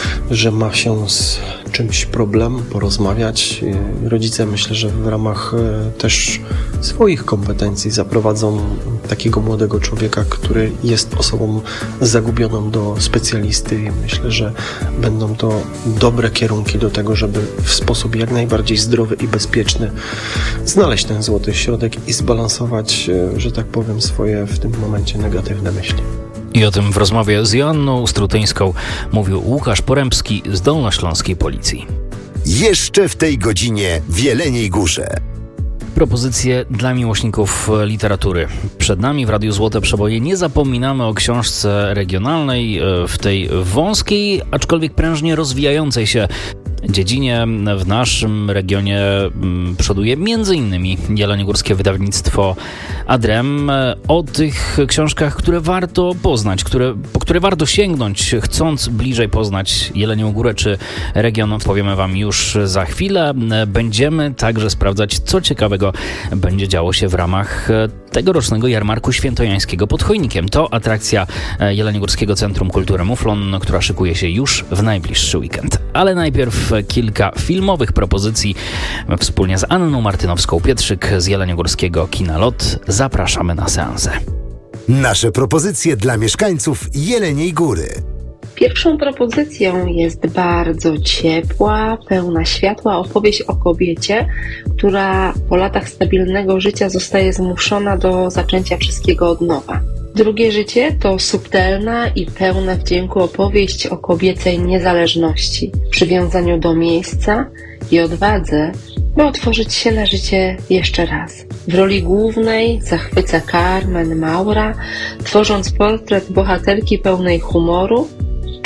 że ma się z czymś problem, porozmawiać. Rodzice, myślę, że w ramach też swoich kompetencji zaprowadzą takiego młodego człowieka, który jest osobą zagubioną, do specjalisty i myślę, że będą to dobre kierunki do tego, żeby w sposób jak najbardziej zdrowy i bezpieczny znaleźć ten złoty środek i zbalansować, że tak powiem, swoje w tym momencie negatywne myśli. I o tym w rozmowie z Joanną Strutyńską mówił Łukasz Porębski z Dolnośląskiej Policji. Jeszcze w tej godzinie w Jeleniej Górze. Propozycje dla miłośników literatury. Przed nami w Radiu Złote Przeboje nie zapominamy o książce regionalnej w tej wąskiej, aczkolwiek prężnie rozwijającej się dziedzinie. W naszym regionie przoduje między innymi jeleniogórskie wydawnictwo Adrem. O tych książkach, które warto poznać, które, po które warto sięgnąć, chcąc bliżej poznać Jelenią Górę czy region, powiemy wam już za chwilę. Będziemy także sprawdzać, co ciekawego będzie działo się w ramach tegorocznego jarmarku świętojańskiego pod Chojnikiem. To atrakcja Jeleniogórskiego Centrum Kultury Muflon, która szykuje się już w najbliższy weekend. Ale najpierw kilka filmowych propozycji. Wspólnie z Anną Martynowską-Pietrzyk z Jeleniogórskiego Kina Lot zapraszamy na seansę. Nasze propozycje dla mieszkańców Jeleniej Góry. Pierwszą propozycją jest bardzo ciepła, pełna światła opowieść o kobiecie, która po latach stabilnego życia zostaje zmuszona do zaczęcia wszystkiego od nowa. Drugie życie to subtelna i pełna wdzięku opowieść o kobiecej niezależności, przywiązaniu do miejsca i odwadze, by otworzyć się na życie jeszcze raz. W roli głównej zachwyca Carmen Maura, tworząc portret bohaterki pełnej humoru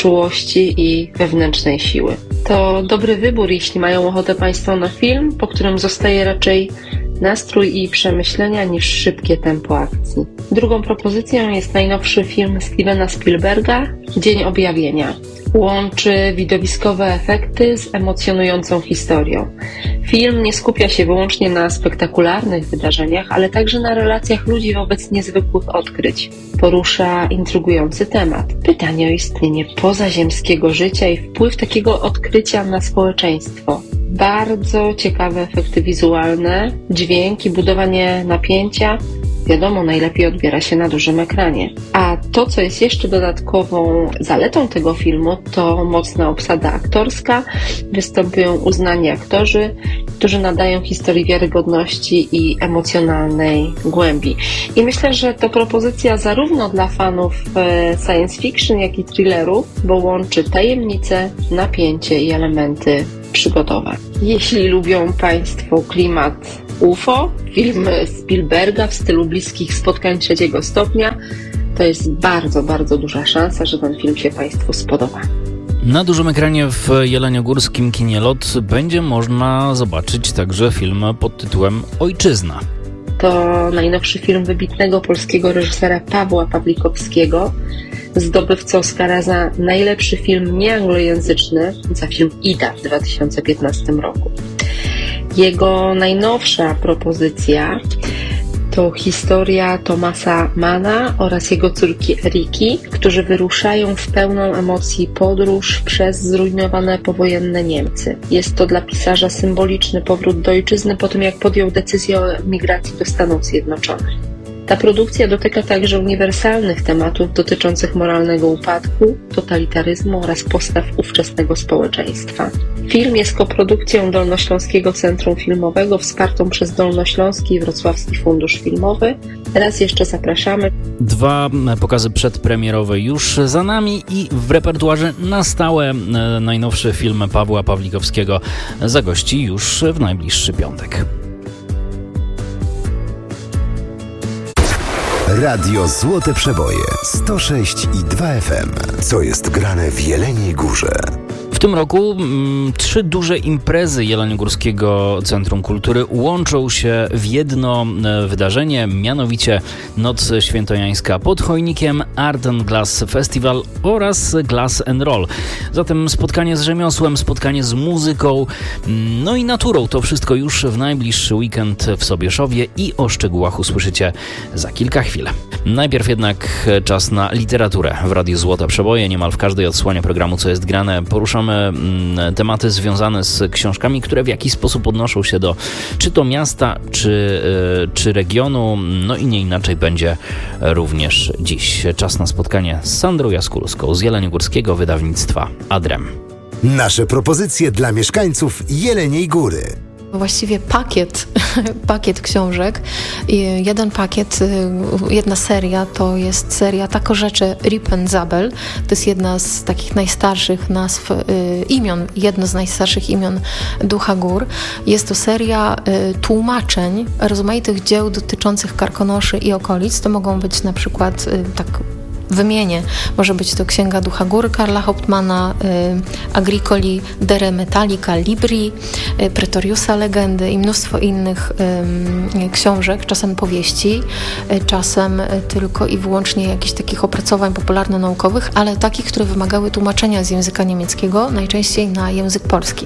czułości i wewnętrznej siły. To dobry wybór, jeśli mają ochotę Państwo na film, po którym zostaje raczej nastrój i przemyślenia niż szybkie tempo akcji. Drugą propozycją jest najnowszy film Stevena Spielberga Dzień Objawienia. Łączy widowiskowe efekty z emocjonującą historią. Film nie skupia się wyłącznie na spektakularnych wydarzeniach, ale także na relacjach ludzi wobec niezwykłych odkryć. Porusza intrygujący temat. Pytanie o istnienie pozaziemskiego życia i wpływ takiego odkrycia na społeczeństwo. Bardzo ciekawe efekty wizualne, dźwięk i budowanie napięcia. Wiadomo, najlepiej odbiera się na dużym ekranie. A to, co jest jeszcze dodatkową zaletą tego filmu, to mocna obsada aktorska. Występują uznani aktorzy, którzy nadają historii wiarygodności i emocjonalnej głębi. I myślę, że to propozycja zarówno dla fanów science fiction, jak i thrillerów, bo łączy tajemnice, napięcie i elementy przygotowe. Jeśli lubią Państwo klimat U F O, film Spielberga w stylu bliskich spotkań trzeciego stopnia, to jest bardzo, bardzo duża szansa, że ten film się Państwu spodoba. Na dużym ekranie w jeleniogórskim kinie LOT będzie można zobaczyć także film pod tytułem Ojczyzna. To najnowszy film wybitnego polskiego reżysera Pawła Pawlikowskiego, zdobywcy Oscara za najlepszy film nieanglojęzyczny, za film Ida w dwa tysiące piętnastym roku. Jego najnowsza propozycja to historia Thomasa Manna oraz jego córki Eriki, którzy wyruszają w pełną emocji podróż przez zrujnowane powojenne Niemcy. Jest to dla pisarza symboliczny powrót do ojczyzny po tym, jak podjął decyzję o emigracji do Stanów Zjednoczonych. Ta produkcja dotyka także uniwersalnych tematów dotyczących moralnego upadku, totalitaryzmu oraz postaw ówczesnego społeczeństwa. Film jest koprodukcją Dolnośląskiego Centrum Filmowego wspartą przez Dolnośląski i Wrocławski Fundusz Filmowy. Raz jeszcze zapraszamy. Dwa pokazy przedpremierowe już za nami i w repertuarze na stałe najnowszy film Pawła Pawlikowskiego zagości już w najbliższy piątek. Radio Złote Przeboje sto sześć i dwa F M. Co jest grane w Jeleniej Górze? W tym roku m, trzy duże imprezy Jeleniogórskiego Centrum Kultury łączą się w jedno e, wydarzenie, mianowicie Noc Świętojańska pod Chojnikiem, Art and Glass Festival oraz Glass and Roll. Zatem spotkanie z rzemiosłem, spotkanie z muzyką, no i naturą. To wszystko już w najbliższy weekend w Sobieszowie i o szczegółach usłyszycie za kilka chwil. Najpierw jednak czas na literaturę. W Radiu Złote Przeboje niemal w każdej odsłonie programu Co jest grane poruszamy tematy związane z książkami, które w jakiś sposób odnoszą się do czy to miasta, czy, czy regionu. No i nie inaczej będzie również dziś. Czas na spotkanie z Sandrą Jaskulską z jeleniogórskiego wydawnictwa Adrem. Nasze propozycje dla mieszkańców Jeleniej Góry. Właściwie pakiet, pakiet książek. Jeden pakiet, jedna seria to jest seria Tako rzeczy Rip and Zabel. To jest jedna z takich najstarszych nazw, y, imion, jedno z najstarszych imion Ducha Gór. Jest to seria y, tłumaczeń rozmaitych dzieł dotyczących Karkonoszy i okolic. To mogą być na przykład y, tak wymienię. Może być to Księga Ducha Gór Karla Hauptmana, y, Agricoli Dere Metallica Libri, y, Pretoriusa Legendy i mnóstwo innych y, książek, czasem powieści, y, czasem y, tylko i wyłącznie jakichś takich opracowań popularno-naukowych, ale takich, które wymagały tłumaczenia z języka niemieckiego, najczęściej na język polski.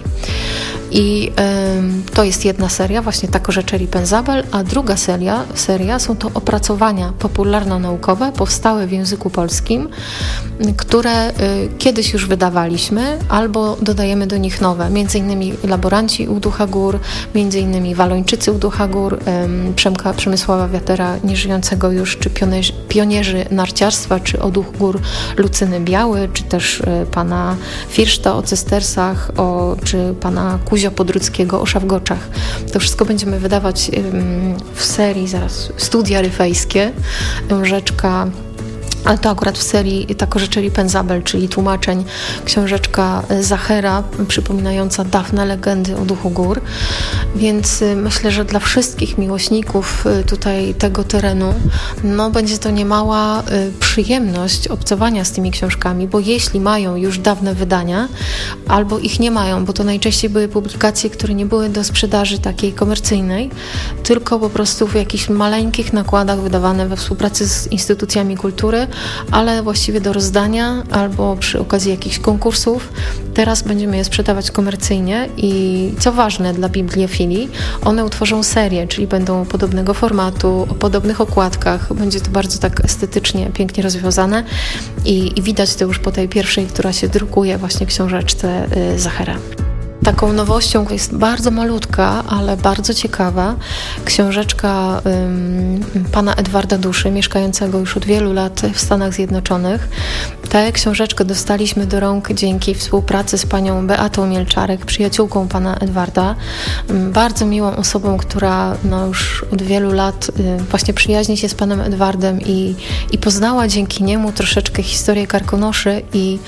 I y, to jest jedna seria, właśnie Tako rzeczy Rip and Zabel, a druga seria, seria są to opracowania popularno-naukowe powstałe w języku polskim, które y, kiedyś już wydawaliśmy, albo dodajemy do nich nowe, między innymi Laboranci u Ducha Gór, między innymi Walończycy u Ducha Gór, y, Przemka Przemysława Wiatera, nieżyjącego już, czy pionierzy, pionierzy narciarstwa, czy o Duch Gór Lucyny Biały, czy też y, pana Firszta o Cystersach, o, czy pana Kuzia Podruckiego o Szawgoczach. To wszystko będziemy wydawać y, w serii zaraz Studia Ryfejskie, Rzeczka ale to akurat w serii Tako rzeczy Ripon Zabel, czyli tłumaczeń, książeczka Zachera, przypominająca dawne legendy o duchu gór. Więc myślę, że dla wszystkich miłośników tutaj tego terenu, no będzie to niemała przyjemność obcowania z tymi książkami, bo jeśli mają już dawne wydania, albo ich nie mają, bo to najczęściej były publikacje, które nie były do sprzedaży takiej komercyjnej, tylko po prostu w jakichś maleńkich nakładach wydawane we współpracy z instytucjami kultury, ale właściwie do rozdania albo przy okazji jakichś konkursów. Teraz będziemy je sprzedawać komercyjnie i co ważne dla bibliofilii, one utworzą serię, czyli będą podobnego formatu, o podobnych okładkach. Będzie to bardzo tak estetycznie, pięknie rozwiązane i, i widać to już po tej pierwszej, która się drukuje właśnie książeczce y, Zachera. Taką nowością jest bardzo malutka, ale bardzo ciekawa książeczka um, pana Edwarda Duszy, mieszkającego już od wielu lat w Stanach Zjednoczonych. Tę książeczkę dostaliśmy do rąk dzięki współpracy z panią Beatą Mielczarek, przyjaciółką pana Edwarda, bardzo miłą osobą, która no, już od wielu lat y, właśnie przyjaźni się z panem Edwardem i, i poznała dzięki niemu troszeczkę historię Karkonoszy i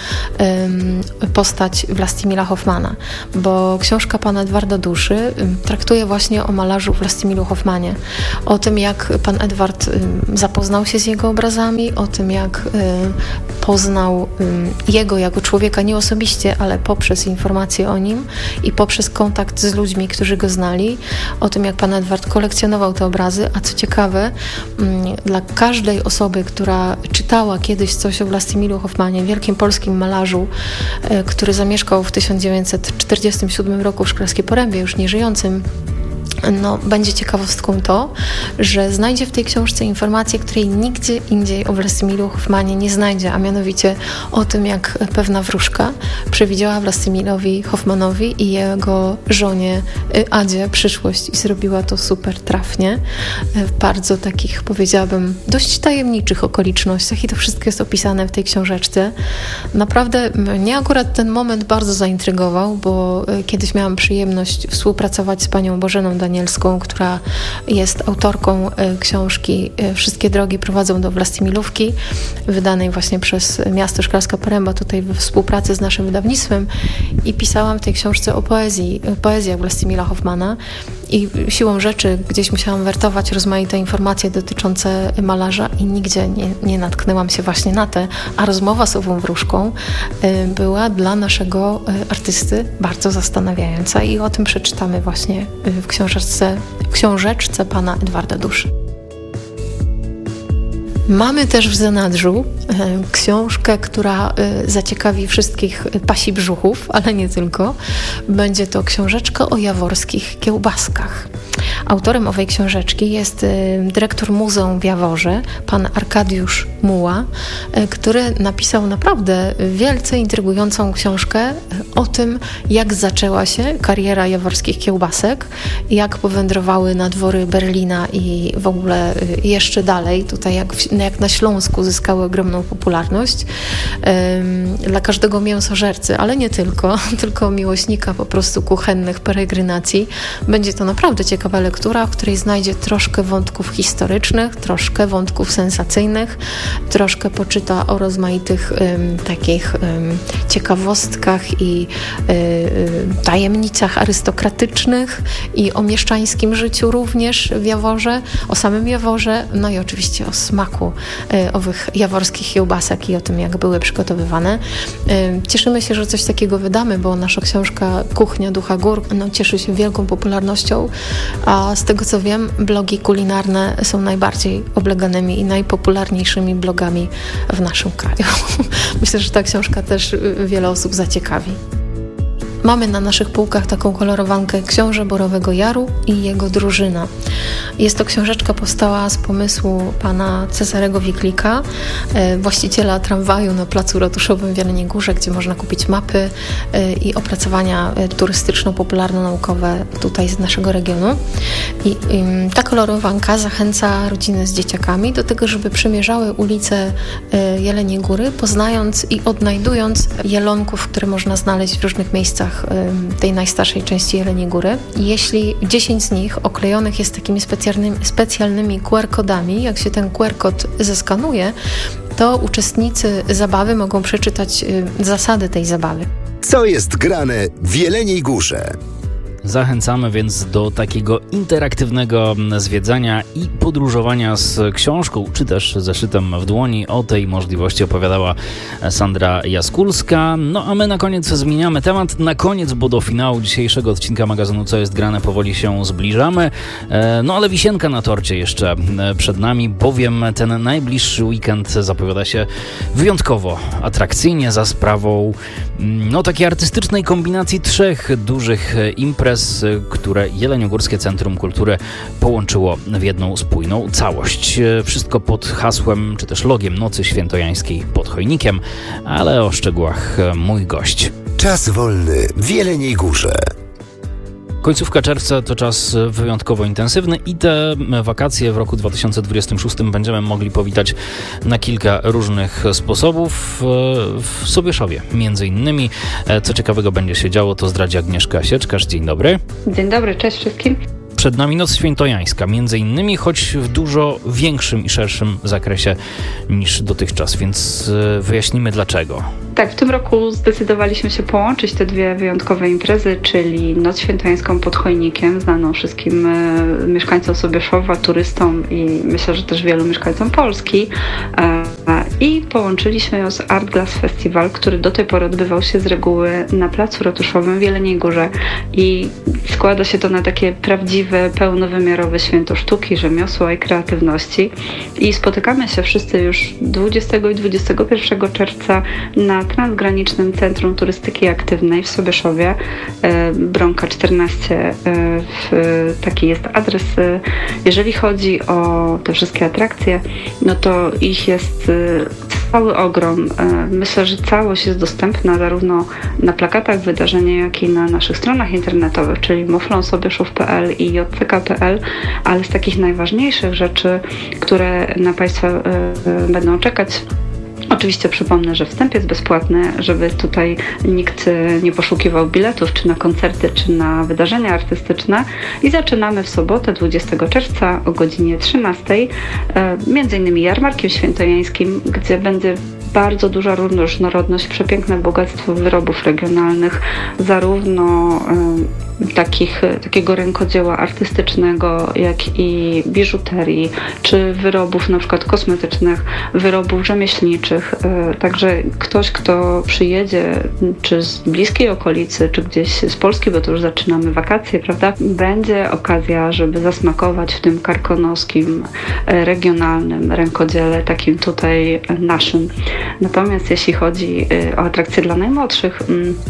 y, postać Vlastimila Hoffmana. Bo książka pana Edwarda Duszy traktuje właśnie o malarzu Vlastimilu Hoffmanie, o tym, jak pan Edward zapoznał się z jego obrazami, o tym, jak poznał jego jako człowieka nie osobiście, ale poprzez informacje o nim i poprzez kontakt z ludźmi, którzy go znali, o tym, jak pan Edward kolekcjonował te obrazy, a co ciekawe, dla każdej osoby, która czytała kiedyś coś o Vlastimilu Hoffmanie, wielkim polskim malarzu, który zamieszkał w tysiąc dziewięćset czterdziestym siódmym roku w Szklarskiej Porębie, już nieżyjącym, no, będzie ciekawostką to, że znajdzie w tej książce informacje, której nigdzie indziej o Vlastimilu Hoffmanie nie znajdzie, a mianowicie o tym, jak pewna wróżka przewidziała Vlastimilowi Hoffmanowi i jego żonie Adzie przyszłość i zrobiła to super trafnie, w bardzo takich, powiedziałabym, dość tajemniczych okolicznościach i to wszystko jest opisane w tej książeczce. Naprawdę mnie akurat ten moment bardzo zaintrygował, bo kiedyś miałam przyjemność współpracować z panią Bożeną Danielską, która jest autorką książki Wszystkie drogi prowadzą do Vlastimilówki, wydanej właśnie przez miasto Szklarska Poręba, tutaj we współpracy z naszym wydawnictwem, i pisałam w tej książce o poezji, poezjach Vlastimila Hoffmana i siłą rzeczy gdzieś musiałam wertować rozmaite informacje dotyczące malarza i nigdzie nie, nie natknęłam się właśnie na te, a rozmowa z ową wróżką była dla naszego artysty bardzo zastanawiająca i o tym przeczytamy właśnie w książeczce, w książeczce pana Edwarda Duszy. Mamy też w zanadrzu e, książkę, która e, zaciekawi wszystkich pasi brzuchów, ale nie tylko. Będzie to książeczka o jaworskich kiełbaskach. Autorem owej książeczki jest e, dyrektor muzeum w Jaworze, pan Arkadiusz Muła, e, który napisał naprawdę wielce intrygującą książkę o tym, jak zaczęła się kariera jaworskich kiełbasek, jak powędrowały na dwory Berlina i w ogóle e, jeszcze dalej, tutaj jak w, jak na Śląsku zyskały ogromną popularność dla każdego mięsożercy, ale nie tylko, tylko miłośnika po prostu kuchennych peregrynacji. Będzie to naprawdę ciekawa lektura, w której znajdzie troszkę wątków historycznych, troszkę wątków sensacyjnych, troszkę poczyta o rozmaitych um, takich um, ciekawostkach i um, tajemnicach arystokratycznych i o mieszczańskim życiu również w Jaworze, o samym Jaworze, no i oczywiście o smaku owych jaworskich kiełbasek i o tym, jak były przygotowywane. Cieszymy się, że coś takiego wydamy, bo nasza książka Kuchnia Ducha Gór no, cieszy się wielką popularnością, a z tego co wiem, blogi kulinarne są najbardziej obleganymi i najpopularniejszymi blogami w naszym kraju. Myślę, że ta książka też wiele osób zaciekawi. Mamy na naszych półkach taką kolorowankę Książę Borowego Jaru i jego drużyna. Jest to książeczka powstała z pomysłu pana Cezarego Wiklika, właściciela tramwaju na placu ratuszowym w Jeleniej Górze, gdzie można kupić mapy i opracowania turystyczno-popularno-naukowe tutaj z naszego regionu. I ta kolorowanka zachęca rodziny z dzieciakami do tego, żeby przemierzały ulice Jeleniej Góry, poznając i odnajdując jelonków, które można znaleźć w różnych miejscach tej najstarszej części Jeleniej Góry. Jeśli dziesięć z nich oklejonych jest takimi specjalnymi, specjalnymi Q R kodami, jak się ten Q R kod zeskanuje, to uczestnicy zabawy mogą przeczytać zasady tej zabawy. Co jest grane w Jeleniej Górze? Zachęcamy więc do takiego interaktywnego zwiedzania i podróżowania z książką, czy też zeszytem w dłoni. O tej możliwości opowiadała Sandra Jaskulska. No a my na koniec zmieniamy temat. Na koniec, bo do finału dzisiejszego odcinka magazynu Co jest grane powoli się zbliżamy. No ale wisienka na torcie jeszcze przed nami, bowiem ten najbliższy weekend zapowiada się wyjątkowo atrakcyjnie za sprawą no takiej artystycznej kombinacji trzech dużych imprez, które Jeleniogórskie Centrum Kultury połączyło w jedną spójną całość. Wszystko pod hasłem, czy też logiem Nocy Świętojańskiej pod Chojnikiem, ale o szczegółach mój gość. Czas wolny w Jeleniej Górze. Końcówka czerwca to czas wyjątkowo intensywny i te wakacje w roku dwa tysiące dwudziestym szóstym będziemy mogli powitać na kilka różnych sposobów. W Sobieszowie między innymi. Co ciekawego będzie się działo, to zdradzi Agnieszka Sieczkarz. Dzień dobry. Dzień dobry, cześć wszystkim. Przed nami Noc Świętojańska, między innymi, choć w dużo większym i szerszym zakresie niż dotychczas, więc wyjaśnimy dlaczego. Tak, w tym roku zdecydowaliśmy się połączyć te dwie wyjątkowe imprezy, czyli Noc Świętojańską pod Chojnikiem, znaną wszystkim e, mieszkańcom Sobieszowa, turystom i myślę, że też wielu mieszkańcom Polski. E, I połączyliśmy ją z Art Glass Festival, który do tej pory odbywał się z reguły na Placu Ratuszowym w Jeleniej Górze i składa się to na takie prawdziwe, pełnowymiarowe święto sztuki, rzemiosła i kreatywności. I spotykamy się wszyscy już dwudziestego i dwudziestego pierwszego czerwca na Transgranicznym Centrum Turystyki Aktywnej w Sobieszowie, Bronka czternaście, taki jest adres. Jeżeli chodzi o te wszystkie atrakcje, no to ich jest cały ogrom. Myślę, że całość jest dostępna zarówno na plakatach wydarzenia, jak i na naszych stronach internetowych, czyli moflon sobieszów kropka p l i j c k kropka p l, ale z takich najważniejszych rzeczy, które na Państwa będą czekać, oczywiście przypomnę, że wstęp jest bezpłatny, żeby tutaj nikt nie poszukiwał biletów czy na koncerty, czy na wydarzenia artystyczne. I zaczynamy w sobotę dwudziestego czerwca o godzinie trzynastej, między innymi jarmarkiem świętojańskim, gdzie będzie bardzo duża różnorodność, przepiękne bogactwo wyrobów regionalnych, zarówno y, takich, takiego rękodzieła artystycznego, jak i biżuterii, czy wyrobów na przykład kosmetycznych, wyrobów rzemieślniczych. Y, także ktoś, kto przyjedzie, czy z bliskiej okolicy, czy gdzieś z Polski, bo to już zaczynamy wakacje, prawda, będzie okazja, żeby zasmakować w tym karkonoskim, y, regionalnym rękodziele, takim tutaj naszym. Natomiast jeśli chodzi o atrakcje dla najmłodszych,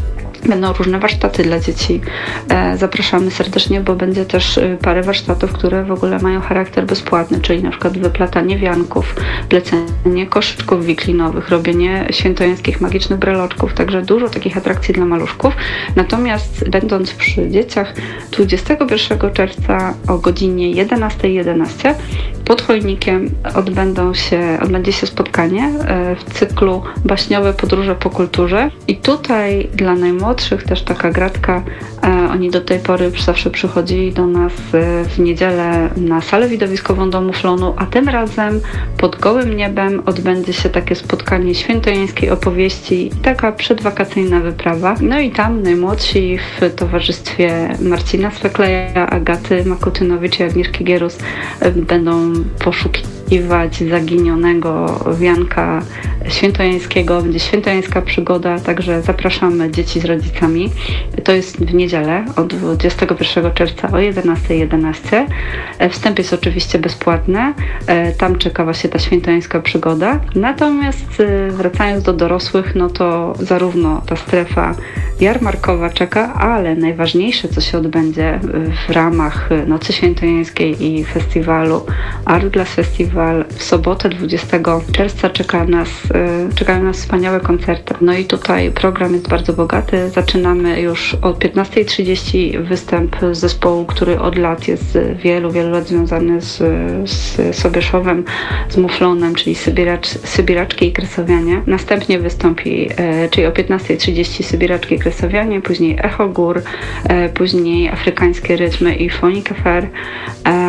będą różne warsztaty dla dzieci. Zapraszamy serdecznie, bo będzie też parę warsztatów, które w ogóle mają charakter bezpłatny, czyli na przykład wyplatanie wianków, plecenie koszyczków wiklinowych, robienie świętojańskich magicznych breloczków, także dużo takich atrakcji dla maluszków. Natomiast będąc przy dzieciach, dwudziestego pierwszego czerwca o godzinie jedenastej jedenaście pod Chojnikiem odbędą się, odbędzie się spotkanie w cyklu Baśniowe podróże po kulturze i tutaj dla najmłodszych też taka gratka. Oni do tej pory zawsze przychodzili do nas w niedzielę na salę widowiskową do Muflonu, a tym razem pod gołym niebem odbędzie się takie spotkanie świętojańskiej opowieści i taka przedwakacyjna wyprawa. No i tam najmłodsi w towarzystwie Marcina Swekleja, Agaty Makutynowicz i Agnieszki Gierus będą poszukiwać zaginionego wianka świętojańskiego. Będzie świętojańska przygoda, także zapraszamy dzieci z rodzicami. To jest w niedzielę od dwudziestego pierwszego czerwca o jedenastej jedenaście. Wstęp jest oczywiście bezpłatny. Tam czeka właśnie ta świętojańska przygoda. Natomiast wracając do dorosłych, no to zarówno ta strefa jarmarkowa czeka, ale najważniejsze, co się odbędzie w ramach Nocy Świętojańskiej i festiwalu Art Glass Festival w sobotę dwudziestego czerwca czeka nas, czekają nas wspaniałe koncerty. No i tutaj program jest bardzo bogaty. Zaczynamy już o piętnastej trzydzieści występ zespołu, który od lat jest wielu, wielu lat związany z, z Sobieszowem, z Muflonem, czyli Sybiracz, Sybiraczki i Kresowianie. Następnie wystąpi, czyli o piętnastej trzydzieści Sybiraczki i Kresowianie, później Echo Gór, później Afrykańskie Rytmy i Phonic Affair.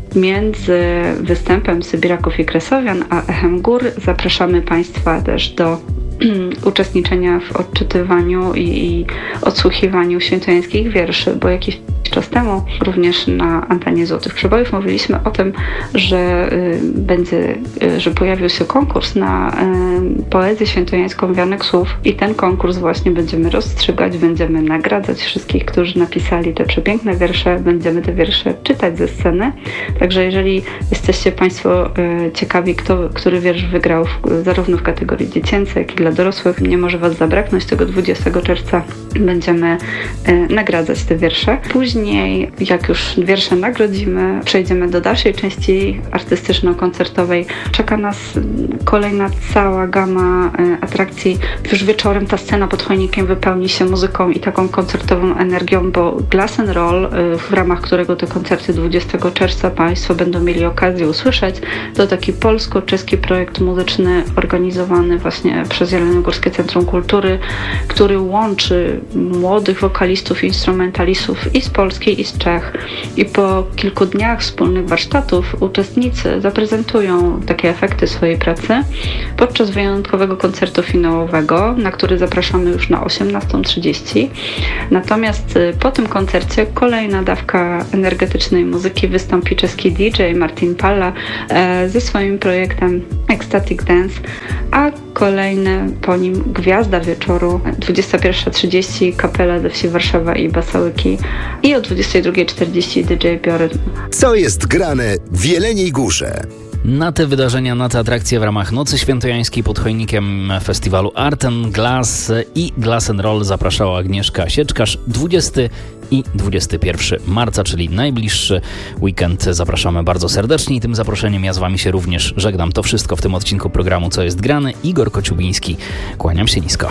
między występem Sybiraków i Kresowian a Echem Gór zapraszamy Państwa też do uczestniczenia w odczytywaniu i, i odsłuchiwaniu świętojańskich wierszy, bo jakiś czas temu również na antenie Złotych Przebojów mówiliśmy o tym, że y, będzie, y, że pojawił się konkurs na y, poezję świętojańską wianek słów i ten konkurs właśnie będziemy rozstrzygać, będziemy nagradzać wszystkich, którzy napisali te przepiękne wiersze, będziemy te wiersze czytać ze sceny, także jeżeli jesteście Państwo y, ciekawi, kto, który wiersz wygrał w, zarówno w kategorii dziecięcej, jak i dla dorosłych, nie może Was zabraknąć, tego dwudziestego czerwca będziemy y, nagradzać te wiersze. Później Później, jak już wiersze nagrodzimy, przejdziemy do dalszej części artystyczno-koncertowej. Czeka nas kolejna cała gama atrakcji. Już wieczorem ta scena pod Chojnikiem wypełni się muzyką i taką koncertową energią, bo Glass and Roll, w ramach którego te koncerty dwudziestego czerwca Państwo będą mieli okazję usłyszeć, to taki polsko-czeski projekt muzyczny organizowany właśnie przez Jeleniogórskie Centrum Kultury, który łączy młodych wokalistów i instrumentalistów i z Polski, i z Czech. I po kilku dniach wspólnych warsztatów uczestnicy zaprezentują takie efekty swojej pracy podczas wyjątkowego koncertu finałowego, na który zapraszamy już na osiemnastą trzydzieści. Natomiast po tym koncercie kolejna dawka energetycznej muzyki wystąpi czeski D J Martin Palla ze swoim projektem Ecstatic Dance, a kolejne po nim gwiazda wieczoru dwudziesta pierwsza trzydzieści Kapela ze Wsi Warszawa i Basałyki i o dwudziestej drugiej czterdzieści D J Bioryn. Co jest grane w Jeleniej Górze? Na te wydarzenia, na te atrakcje w ramach Nocy Świętojańskiej pod Chojnikiem festiwalu Art and Glass i Glass and Roll zapraszała Agnieszka Sieczkarz. dwudziestego i dwudziestego pierwszego marca, czyli najbliższy weekend. Zapraszamy bardzo serdecznie i tym zaproszeniem ja z Wami się również żegnam. To wszystko w tym odcinku programu Co jest grane. Igor Kociubiński. Kłaniam się nisko.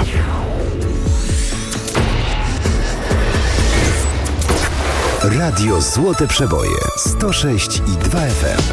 Radio Złote Przeboje sto sześć i dwa F M.